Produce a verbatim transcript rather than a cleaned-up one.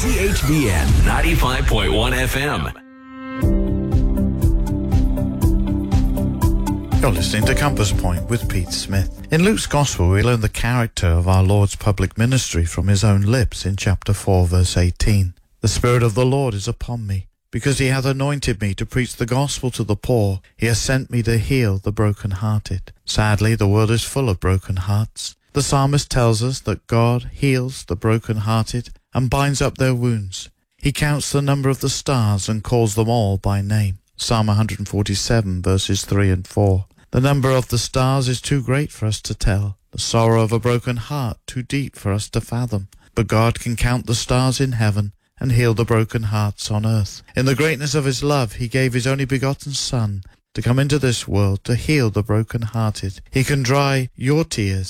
C H B N ninety-five point one F M. You're listening to Compass Point with Pete Smith. In Luke's Gospel, we learn the character of our Lord's public ministry from his own lips in chapter four, verse eighteen. The Spirit of the Lord is upon me, because he hath anointed me to preach the gospel to the poor. He has sent me to heal the brokenhearted. Sadly, the world is full of broken hearts. The psalmist tells us that God heals the brokenhearted and binds up their wounds. He counts the number of the stars and calls them all by name. Psalm one forty-seven, verses three and four. The number of the stars is too great for us to tell, the sorrow of a broken heart too deep for us to fathom. But God can count the stars in heaven and heal the broken hearts on earth. In the greatness of his love, he gave his only begotten Son to come into this world to heal the broken-hearted. He can dry your tears